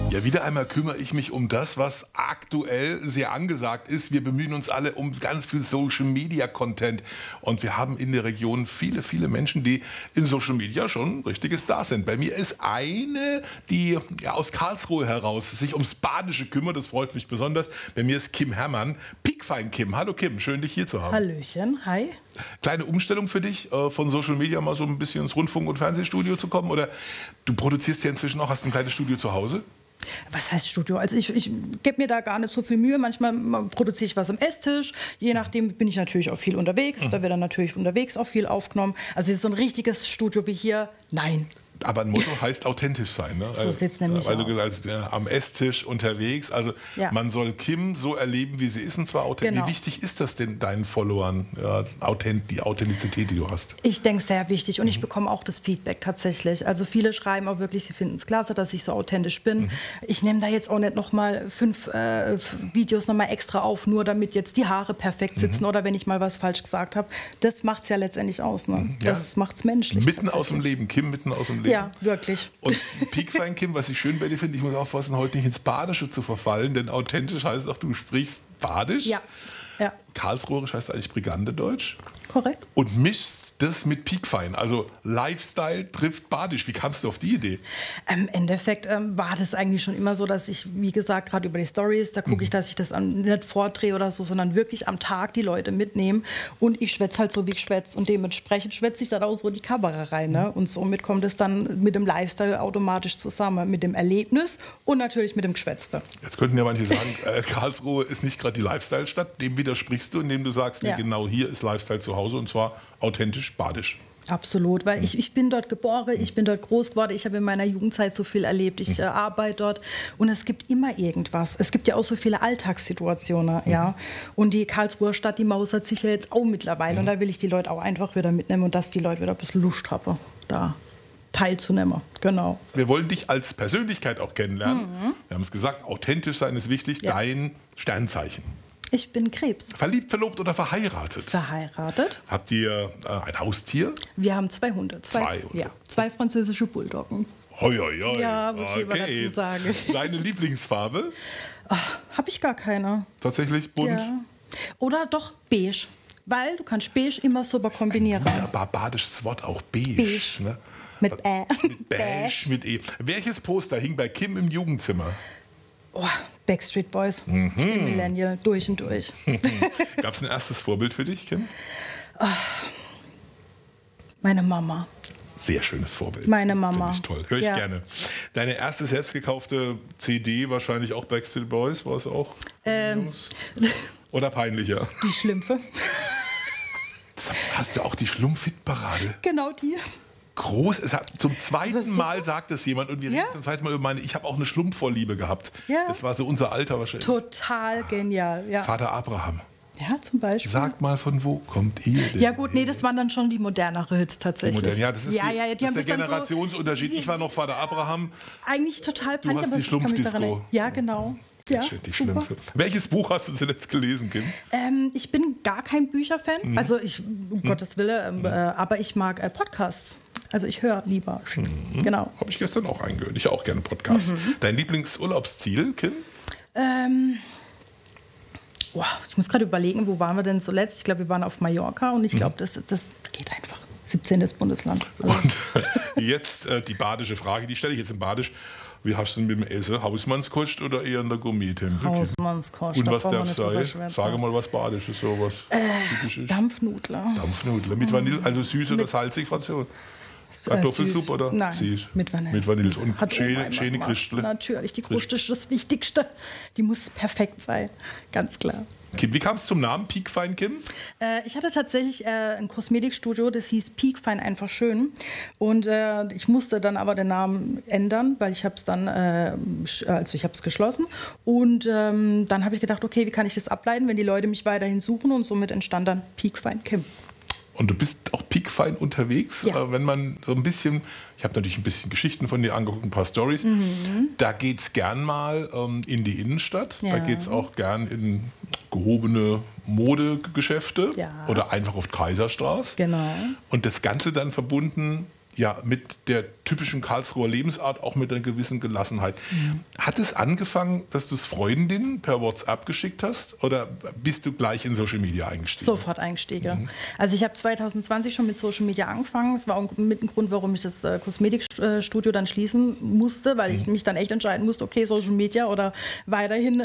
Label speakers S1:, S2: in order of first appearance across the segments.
S1: Ja, wieder einmal kümmere ich mich um das, was aktuell sehr angesagt ist. Wir bemühen uns alle um ganz viel Social-Media-Content. Und wir haben in der Region viele, viele Menschen, die in Social Media schon richtige Stars sind. Bei mir ist eine, die ja, aus Karlsruhe heraus sich ums Badische kümmert. Das freut mich besonders. Bei mir ist Kim Herrmann. Peakfine Kim. Hallo Kim, schön dich hier zu haben.
S2: Hallöchen, hi.
S1: Kleine Umstellung für dich, von Social Media mal so ein bisschen ins Rundfunk- und Fernsehstudio zu kommen? Oder du produzierst ja inzwischen auch, hast ein kleines Studio zu Hause?
S2: Was heißt Studio? Also ich gebe mir da gar nicht so viel Mühe. Manchmal produziere ich was am Esstisch. Je nachdem bin ich natürlich auch viel unterwegs. Da wird dann natürlich unterwegs auch viel aufgenommen. Also so ein richtiges Studio wie hier, nein.
S1: Aber ein Motto heißt authentisch sein. Ne?
S2: So sieht's nämlich
S1: weil
S2: aus.
S1: du gesagt hast, ja, am Esstisch unterwegs. Also
S2: Ja.
S1: man soll Kim so erleben, wie sie ist, und zwar authentisch.
S2: Genau.
S1: Wie wichtig ist das denn deinen Followern, ja, die Authentizität, die du hast?
S2: Ich denke, sehr wichtig. Und ich bekomme auch das Feedback tatsächlich. Also viele schreiben auch wirklich, sie finden es klasse, dass ich so authentisch bin. Ich nehme da jetzt auch nicht noch mal 5 Videos noch mal extra auf, nur damit jetzt die Haare perfekt sitzen oder wenn ich mal was falsch gesagt habe. Das macht es ja letztendlich aus. Ne?
S1: Ja.
S2: Das macht es menschlich.
S1: Mitten aus dem Leben, Kim, mitten aus dem Leben.
S2: Ja, wirklich.
S1: Und Peakfine Kim, was ich schön bei dir finde, ich muss aufpassen, heute nicht ins Badische zu verfallen, denn authentisch heißt auch, du sprichst Badisch.
S2: Ja, ja,
S1: Karlsruherisch heißt eigentlich Brigandedeutsch.
S2: korrekt.
S1: Und mischst das mit Peakfine. Also Lifestyle trifft Badisch. Wie kamst du auf die Idee?
S2: Im Endeffekt war das eigentlich schon immer so, dass ich, wie gesagt, gerade über die Stories, da gucke ich, dass ich das nicht vordrehe oder so, sondern wirklich am Tag die Leute mitnehme. Und ich schwätze halt so, wie ich schwätze. Und dementsprechend schwätze ich dann auch so die Kamera rein. Ne? Und somit kommt es dann mit dem Lifestyle automatisch zusammen. Mit dem Erlebnis und natürlich mit dem Geschwätzte.
S1: Jetzt könnten ja manche sagen, Karlsruhe ist nicht gerade die Lifestyle-Stadt. Dem widersprichst du, indem du sagst, nee,
S2: Ja.
S1: genau hier ist Lifestyle zu Hause, und zwar authentisch badisch.
S2: Absolut, weil ich bin dort geboren, ich bin dort groß geworden, ich habe in meiner Jugendzeit so viel erlebt, ich arbeite dort und es gibt immer irgendwas. Es gibt ja auch so viele Alltagssituationen, ja. Und die Karlsruher Stadt, die mausert sich ja jetzt auch mittlerweile und da will ich die Leute auch einfach wieder mitnehmen und dass die Leute wieder ein bisschen Lust haben, da teilzunehmen. Genau.
S1: Wir wollen dich als Persönlichkeit auch kennenlernen. Wir haben es gesagt, authentisch sein ist wichtig.
S2: Ja.
S1: Dein Sternzeichen.
S2: Ich bin Krebs.
S1: Verliebt, verlobt oder verheiratet?
S2: Verheiratet.
S1: Habt ihr ein Haustier?
S2: Wir haben 2 Hunde.
S1: Zwei Hunde.
S2: Ja, 2 französische Bulldoggen.
S1: Hoi, hoi, hoi.
S2: Ja, muss ich mal dazu sagen.
S1: Deine Lieblingsfarbe?
S2: Habe ich gar keine.
S1: Tatsächlich bunt?
S2: Ja. Oder doch beige. Weil du kannst beige immer super kombinieren.
S1: Wunderbar badisches Wort, auch beige.
S2: Beige.
S1: Ne?
S2: Mit
S1: Mit beige, mit E. Welches Poster hing bei Kim im Jugendzimmer?
S2: Oh, Backstreet Boys. Ich bin Millennial, durch und durch.
S1: Gab es ein erstes Vorbild für dich, Kim?
S2: Meine Mama.
S1: Sehr schönes Vorbild.
S2: Meine Mama.
S1: Finde ich toll. Hör ich
S2: Ja.
S1: gerne. Deine erste selbst gekaufte CD, wahrscheinlich auch Backstreet Boys, war es auch? Oder peinlicher?
S2: Die Schlümpfe.
S1: Hast du auch die Schlumpf-Hit-Parade?
S2: Genau die.
S1: Groß. Zum
S2: Das
S1: zweiten
S2: ist so-
S1: Mal sagt es jemand und wir
S2: Ja.
S1: reden zum zweiten Mal über ich habe auch eine Schlumpfvorliebe gehabt.
S2: Ja.
S1: Das war so unser Alter wahrscheinlich.
S2: Total genial. Ja,
S1: Vater Abraham.
S2: ja zum Beispiel.
S1: Sag mal, von wo kommt ihr denn?
S2: Ja gut, nee, das waren dann schon die modernere Hits tatsächlich.
S1: Modern. Ja, das ist,
S2: die
S1: das ist
S2: haben
S1: der
S2: das dann
S1: Generationsunterschied. Ich war noch Vater Abraham.
S2: Eigentlich total peinlich,
S1: hast
S2: aber
S1: die
S2: ich kann mich daran
S1: Schlumpfdisco.
S2: erinnern. Ja, genau. Ja,
S1: Shit, die
S2: super.
S1: Schlümpfe. Welches Buch hast du zuletzt gelesen, Kim?
S2: Ich bin gar kein Bücherfan, also ich, um Gottes Willen, aber ich mag Podcasts. Also ich höre lieber. Genau.
S1: Habe ich gestern auch eingehört. Ich höre auch gerne Podcasts. Dein Lieblingsurlaubsziel, Kim?
S2: Ich muss gerade überlegen, wo waren wir denn zuletzt? Ich glaube, wir waren auf Mallorca und ich glaube, das geht einfach. 17. Bundesland. Also,
S1: Und jetzt die badische Frage, die stelle ich jetzt in Badisch. Wie hast du denn mit dem Essen? Hausmannskost oder eher in der Gummitempel?
S2: Hausmannskost.
S1: Und
S2: da
S1: was
S2: brauchen wir
S1: darf
S2: nicht drüber
S1: sein?
S2: schwätzen.
S1: Sage mal was Badisches, sowas Typisches.
S2: Dampfnudler.
S1: Dampfnudeln mit Vanille, also süß oder salzig, Fraktion? Kartoffelsuppe
S2: süß.
S1: oder
S2: Nein,
S1: süß?
S2: mit Vanille.
S1: Mit Vanille. Und
S2: Hat Oma immer
S1: schöne
S2: gemacht.
S1: Christel.
S2: Natürlich, die Kruste ist das Wichtigste. Die muss perfekt sein, ganz klar.
S1: Kim, wie kam es zum Namen Peakfine Kim?
S2: Ich hatte tatsächlich ein Kosmetikstudio, das hieß Peakfine einfach schön. Und ich musste dann aber den Namen ändern, weil ich habe es dann, also ich habe es geschlossen. Und dann habe ich gedacht, okay, wie kann ich das ableiten, wenn die Leute mich weiterhin suchen? Und somit entstand dann Peakfine Kim.
S1: Und du bist auch peakfine unterwegs,
S2: Ja.
S1: wenn man so ein bisschen, ich habe natürlich ein bisschen Geschichten von dir angeguckt, ein paar Stories. Da geht es gern mal in die Innenstadt, da
S2: Ja.
S1: geht es auch gern in gehobene Modegeschäfte
S2: Ja.
S1: oder einfach auf Kaiserstraße.
S2: Genau.
S1: Und das Ganze dann verbunden ja, mit der typischen Karlsruher Lebensart, auch mit einer gewissen Gelassenheit. Hat es angefangen, dass du es Freundinnen per WhatsApp geschickt hast oder bist du gleich in Social Media eingestiegen?
S2: Sofort eingestiegen. Also ich habe 2020 schon mit Social Media angefangen. Das war auch mit ein Grund, warum ich das Kosmetikstudio dann schließen musste, weil ich mich dann echt entscheiden musste, okay, Social Media oder weiterhin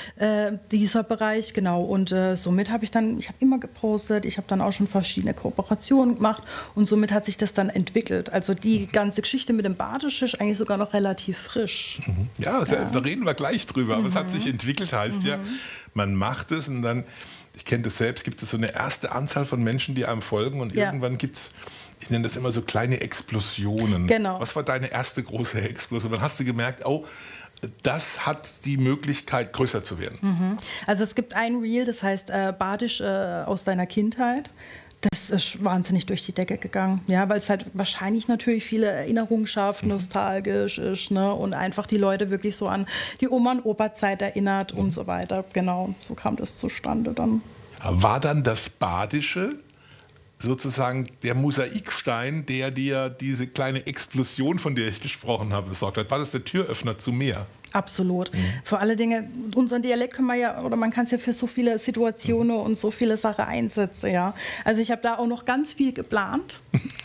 S2: dieser Bereich. Genau. Und somit habe ich habe immer gepostet, ich habe dann auch schon verschiedene Kooperationen gemacht und somit hat sich das dann entwickelt. Also die ganze Geschichte mit dem Badisch ist eigentlich sogar noch relativ frisch.
S1: Ja, da reden wir gleich drüber. Aber es hat sich entwickelt, heißt ja, man macht es und dann, ich kenne das selbst, gibt es so eine erste Anzahl von Menschen, die einem folgen und irgendwann gibt es, ich nenne das immer so kleine Explosionen.
S2: Genau.
S1: Was war deine erste große Explosion? Dann hast du gemerkt, oh, das hat die Möglichkeit, größer zu werden.
S2: Also es gibt ein Reel, das heißt Badisch aus deiner Kindheit. Das ist wahnsinnig durch die Decke gegangen, ja, weil es halt wahrscheinlich natürlich viele Erinnerungen schafft, nostalgisch ist, ne, und einfach die Leute wirklich so an die Oma- und Opa-Zeit erinnert und so weiter. Genau, so kam das zustande dann.
S1: War dann das Badische sozusagen der Mosaikstein, der dir diese kleine Explosion, von der ich gesprochen habe, besorgt hat? War das der Türöffner zu mehr?
S2: Absolut. Vor allen Dingen, unseren Dialekt kann man ja, oder man kann es ja für so viele Situationen und so viele Sachen einsetzen, ja. Also ich habe da auch noch ganz viel geplant.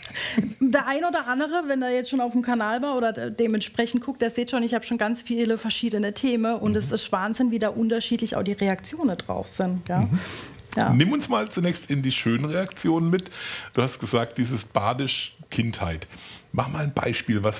S2: Der ein oder andere, wenn er jetzt schon auf dem Kanal war oder dementsprechend guckt, der sieht schon, ich habe schon ganz viele verschiedene Themen und es ist Wahnsinn, wie da unterschiedlich auch die Reaktionen drauf sind, ja. Ja.
S1: Nimm uns mal zunächst in die schönen Reaktionen mit. Du hast gesagt, dieses Badisch Kindheit. Mach mal ein Beispiel. Was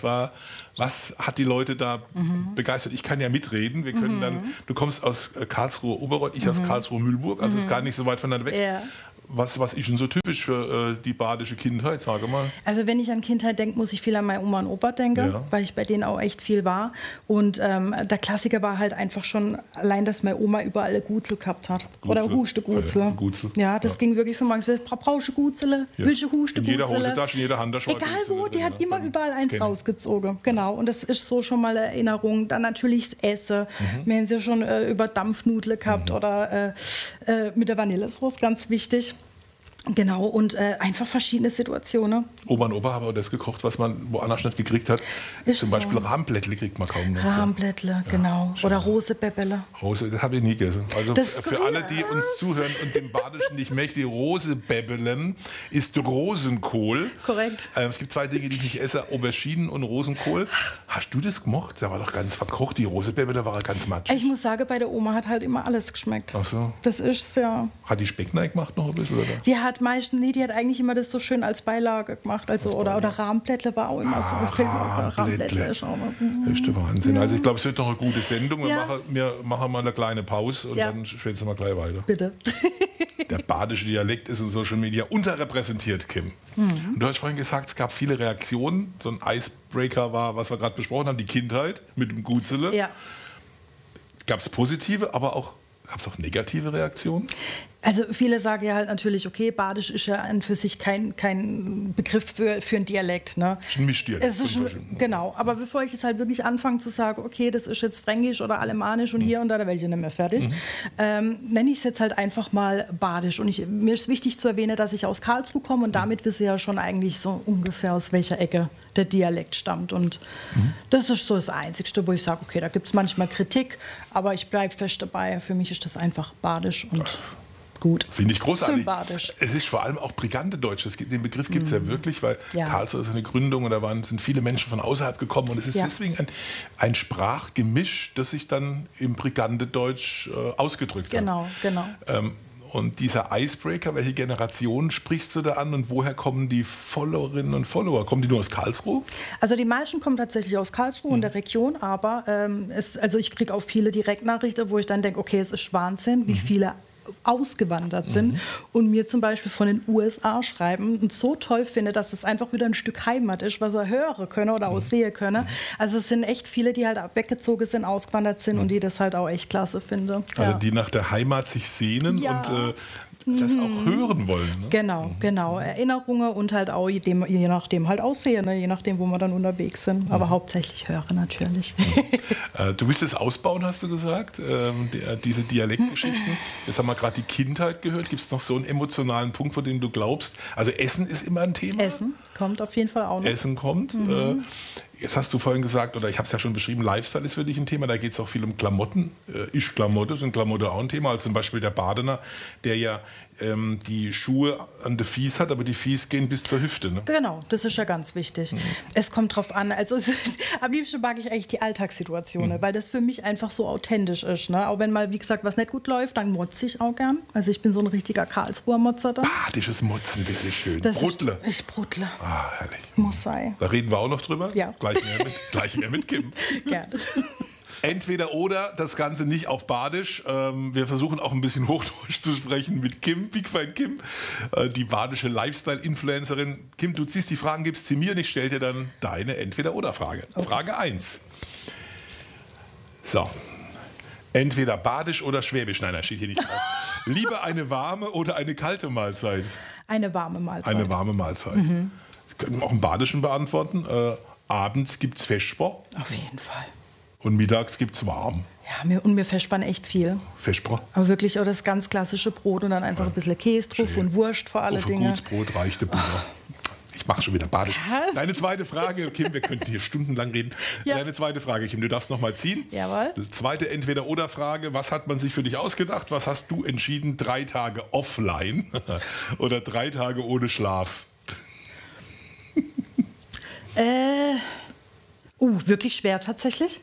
S1: hat die Leute da begeistert? Ich kann ja mitreden. Wir können dann, du kommst aus Karlsruhe Oberreuth, ich aus Karlsruhe Mühlburg, also ist gar nicht so weit voneinander weg.
S2: Ja.
S1: Was ist denn so typisch für die badische Kindheit, sage mal?
S2: Also wenn ich an Kindheit denke, muss ich viel an meine Oma und Opa denken, weil ich bei denen auch echt viel war. Und der Klassiker war halt einfach schon allein, dass meine Oma überall eine Gutzel gehabt hat. Oder Huste-Gutzel. Ja, das ging wirklich von morgens bis brauchst du Gutzele, willst du Huste-Gutzel?
S1: In jeder Hosentasche, in jeder Handtasche.
S2: Egal wo, die hat immer überall eins rausgezogen. Genau, und das ist so schon mal eine Erinnerung. Dann natürlich das Essen. Wir haben sie schon über Dampfnudeln gehabt oder mit der Vanillesoße, ganz wichtig. Genau, und einfach verschiedene Situationen.
S1: Oma und Opa haben auch das gekocht, was man woanders nicht gekriegt hat.
S2: Ist
S1: Zum Beispiel Rahmblättle kriegt man kaum noch.
S2: Rahmblättle, genau. Oder Rosebäbbele.
S1: Rose, das habe ich nie gegessen. Also
S2: Das
S1: für alle, die uns zuhören und dem Badischen nicht mächtig, Rosebäbbelen ist Rosenkohl.
S2: Korrekt.
S1: Es gibt zwei Dinge, die ich nicht esse, Auberginen und Rosenkohl. Hast du das gemocht? Der war doch ganz verkocht. Die Rosebäbbele war ganz matschig.
S2: Ich muss sagen, bei der Oma hat halt immer alles geschmeckt.
S1: Ach so.
S2: Das ist ja.
S1: Hat die Speckneig gemacht noch ein bisschen? Oder?
S2: Die hat meistens, nee, die hat eigentlich immer das so schön als Beilage gemacht. Also, oder Rahmblättle war auch immer so.
S1: Rahmblättle ist auch was. Das ist der Wahnsinn. Also ich glaube, es wird noch eine gute Sendung. Wir machen mal eine kleine Pause und dann schwätzen wir gleich weiter.
S2: Bitte.
S1: Der badische Dialekt ist in Social Media unterrepräsentiert, Kim. Und du hast vorhin gesagt, es gab viele Reaktionen. So ein Icebreaker war, was wir gerade besprochen haben, die Kindheit mit dem Gutzele.
S2: Ja.
S1: Gab es positive, aber auch gab es auch negative Reaktionen?
S2: Also viele sagen ja halt natürlich, okay, Badisch ist ja an für sich kein Begriff für einen Dialekt. Ne?
S1: Ein Mischdialekt.
S2: Genau, aber bevor ich jetzt halt wirklich anfange zu sagen, okay, das ist jetzt Fränkisch oder Alemannisch und hier und da welche nicht mehr fertig, nenne ich es jetzt halt einfach mal Badisch. Und mir ist wichtig zu erwähnen, dass ich aus Karlsruhe komme und damit wissen ja schon eigentlich so ungefähr, aus welcher Ecke der Dialekt stammt. Und das ist so das Einzige, wo ich sage, okay, da gibt es manchmal Kritik, aber ich bleibe fest dabei. Für mich ist das einfach Badisch und gut.
S1: Finde ich großartig.
S2: Sympathisch.
S1: Es ist vor allem auch brigante Deutsch. Den Begriff gibt es ja wirklich, weil Karlsruhe ist eine Gründung und da sind viele Menschen von außerhalb gekommen. Und es ist deswegen ein Sprachgemisch, das sich dann im brigante Deutsch ausgedrückt hat.
S2: Genau.
S1: Und dieser Icebreaker, welche Generation sprichst du da an und woher kommen die Followerinnen und Follower? Kommen die nur aus Karlsruhe?
S2: Also die meisten kommen tatsächlich aus Karlsruhe und der Region, aber also ich kriege auch viele Direktnachrichten, wo ich dann denke, okay, es ist Wahnsinn, wie viele ausgewandert sind und mir zum Beispiel von den USA schreiben und so toll finde, dass es einfach wieder ein Stück Heimat ist, was er hören können oder auch sehen können. Also es sind echt viele, die halt weggezogen sind, ausgewandert sind und die das halt auch echt klasse finden.
S1: Also die nach der Heimat sich sehnen und das auch hören wollen. Ne?
S2: Genau. Erinnerungen und halt auch je nachdem halt aussehen, ne? Je nachdem, wo wir dann unterwegs sind. Aber hauptsächlich hören natürlich.
S1: Du willst es ausbauen, hast du gesagt, diese Dialektgeschichten. Jetzt haben wir gerade die Kindheit gehört. Gibt es noch so einen emotionalen Punkt, von dem du glaubst? Also Essen ist immer ein Thema.
S2: Essen kommt auf jeden Fall auch noch.
S1: Essen kommt. Jetzt hast du vorhin gesagt, oder ich habe es ja schon beschrieben, Lifestyle ist für dich ein Thema. Da geht es auch viel um Klamotten. Klamotte, sind Klamotte auch ein Thema. Also zum Beispiel der Badener, der ja die Schuhe an der Fies hat, aber die Fies gehen bis zur Hüfte. Ne?
S2: Genau, das ist ja ganz wichtig. Es kommt drauf an. Also am liebsten mag ich eigentlich die Alltagssituationen, weil das für mich einfach so authentisch ist. Ne? Auch wenn mal, wie gesagt, was nicht gut läuft, dann motze ich auch gern. Also ich bin so ein richtiger Karlsruher Motzer da.
S1: Badisches Motzen, das ist schön. Brudle.
S2: Ich brudle.
S1: Ah, herrlich.
S2: Muss sein.
S1: Da reden wir auch noch drüber.
S2: Ja.
S1: Gleich mehr mit Kim.
S2: Gerne.
S1: Entweder oder, das Ganze nicht auf Badisch. Wir versuchen auch ein bisschen Hochdeutsch zu sprechen mit Kim, Big Fan Kim, die badische Lifestyle-Influencerin. Kim, du ziehst die Fragen, gibst sie mir und ich stelle dir dann deine Entweder-oder-Frage. Okay. Frage 1. So. Entweder Badisch oder Schwäbisch. Nein, das steht hier nicht drauf. Lieber eine warme oder eine kalte Mahlzeit?
S2: Eine warme Mahlzeit.
S1: Eine warme Mahlzeit. Das können wir auch im Badischen beantworten. Abends gibt es Vesper.
S2: Auf jeden Fall.
S1: Und mittags gibt es warm.
S2: Ja, mir verspann echt viel.
S1: Vesper?
S2: Aber wirklich auch das ganz klassische Brot und dann einfach ein bisschen Käse drauf
S1: Schön.
S2: und Wurst vor alle Dinge.
S1: Gutes Brot, reichte Butter. Ich mache schon wieder Badisch. Deine zweite Frage, Kim, wir könnten hier stundenlang reden. Ja. Deine zweite Frage, Kim, du darfst noch mal ziehen.
S2: Jawohl.
S1: Zweite Entweder-oder-Frage, was hat man sich für dich ausgedacht? Was hast du entschieden? 3 Tage offline oder 3 Tage ohne Schlaf?
S2: Wirklich schwer tatsächlich.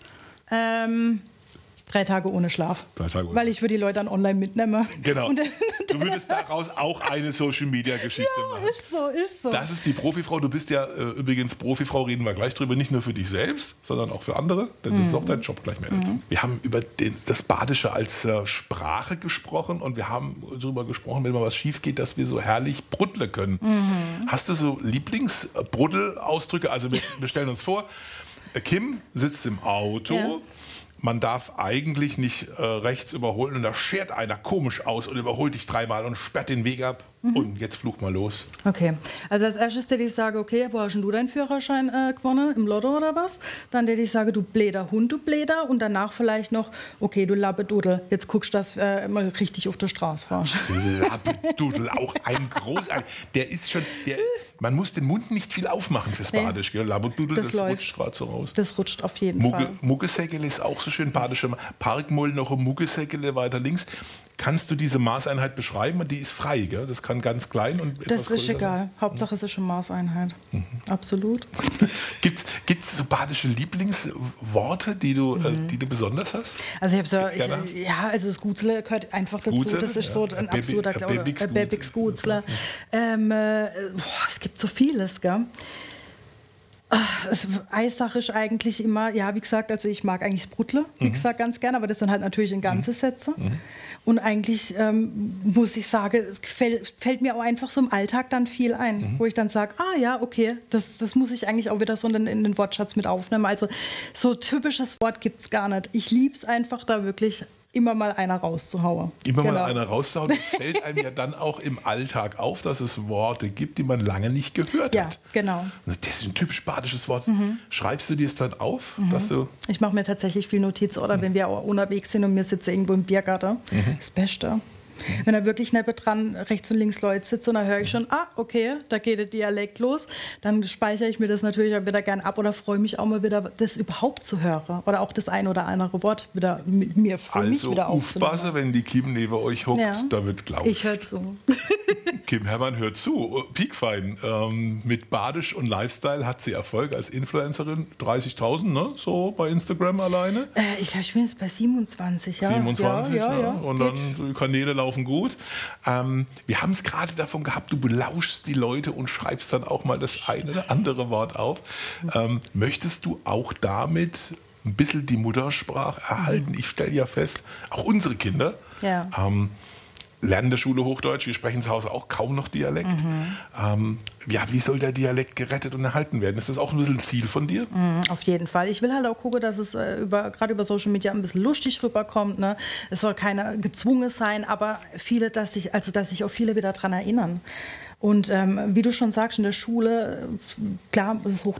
S2: 3 Tage ohne Schlaf.
S1: 3 Tage ohne.
S2: Weil ich würde die Leute dann online mitnehmen.
S1: Genau. Du würdest daraus auch eine Social-Media-Geschichte machen.
S2: Ist so.
S1: Das ist die Profifrau. Du bist ja übrigens Profifrau, reden wir gleich drüber, nicht nur für dich selbst, sondern auch für andere. Denn das ist auch dein Job, gleich mehr dazu. Wir haben über das Badische als Sprache gesprochen und wir haben darüber gesprochen, wenn mal was schief geht, dass wir so herrlich brudle können. Hast du so Lieblings-Bruddel-Ausdrücke? Also wir stellen uns vor, Kim sitzt im Auto. Ja. Man darf eigentlich nicht rechts überholen und da schert einer komisch aus und überholt dich 3-mal und sperrt den Weg ab. Und jetzt fluch mal los.
S2: Okay, also als erstes hätte ich sagen, okay, wo hast denn du deinen Führerschein gewonnen? Im Lotto oder was? Dann hätte ich sagen, du bläder Hund, du bläder. Und danach vielleicht noch, okay, du Labbedudel, jetzt guckst du, dass mal richtig auf der Straße fahrst.
S1: Labbedudel, auch ein großartig. Der ist schon, man muss den Mund nicht viel aufmachen fürs Badisch. Gell? Labbedudel, das rutscht gerade so raus.
S2: Das rutscht auf jeden Fall.
S1: Muggesäckele ist auch so schön, badische Parkmoll noch um Muggesäckele weiter links. Kannst du diese Maßeinheit beschreiben? Die ist frei, gell? Das kann ganz klein und etwas
S2: das ist
S1: größer
S2: egal.
S1: sein.
S2: Hauptsache es ist schon Maßeinheit. Absolut.
S1: Gibt's so badische Lieblingsworte, die du besonders hast?
S2: Also ich habe also das Gutzle gehört einfach dazu.
S1: Gutzle?
S2: Das ist so ein absoluter Bebix Gutzle. Es gibt so vieles, gell? Eissache ist eigentlich immer, ja, wie gesagt, also ich mag eigentlich das Brudle, wie gesagt, ganz gerne, aber das sind halt natürlich in ganze Sätze. Und eigentlich muss ich sagen, es fällt mir auch einfach so im Alltag dann viel ein, wo ich dann sage, okay, das muss ich eigentlich auch wieder so in den Wortschatz mit aufnehmen. Also so typisches Wort gibt es gar nicht. Ich liebe es einfach da wirklich immer mal einer rauszuhauen.
S1: Mal einer rauszuhauen. Es fällt einem ja dann auch im Alltag auf, dass es Worte gibt, die man lange nicht gehört hat.
S2: Ja, genau.
S1: Das ist ein typisch badisches Wort. Schreibst du dir es dann auf? Dass du
S2: ich mache mir tatsächlich viel Notiz, oder wenn wir auch unterwegs sind und wir sitzen irgendwo im Biergarten. Das Beste. Wenn da wirklich nebendran rechts und links Leute sitzen, dann höre ich schon, okay, da geht der Dialekt los. Dann speichere ich mir das natürlich auch wieder gern ab oder freue mich auch mal wieder, das überhaupt zu hören. Oder auch das ein oder andere Wort wieder mit mir für mich wieder aufzunehmen.
S1: Also wenn die Kim neben euch hockt, da wird glaubt.
S2: Ich höre zu.
S1: Kim Herrmann hört zu. Piekfein. Mit Badisch und Lifestyle hat sie Erfolg als Influencerin. 30.000, ne? So bei Instagram alleine.
S2: Ich glaube, ich bin jetzt bei 27, ja.
S1: 27,
S2: ja.
S1: Und dann die Kanäle laufen gut. Wir haben es gerade davon gehabt, du belauschst die Leute und schreibst dann auch mal das eine oder andere Wort auf. Möchtest du auch damit ein bisschen die Muttersprache erhalten? Ich stelle ja fest, auch unsere Kinder lernen in der Schule Hochdeutsch, wir sprechen zu Hause auch kaum noch Dialekt. Ja, wie soll der Dialekt gerettet und erhalten werden? Ist das auch ein bisschen ein Ziel von dir?
S2: Auf jeden Fall. Ich will halt auch gucken, dass es gerade über Social Media ein bisschen lustig rüberkommt. Ne? Es soll keiner gezwungen sein, aber dass sich auch viele wieder daran erinnern. Und wie du schon sagst, in der Schule, klar, das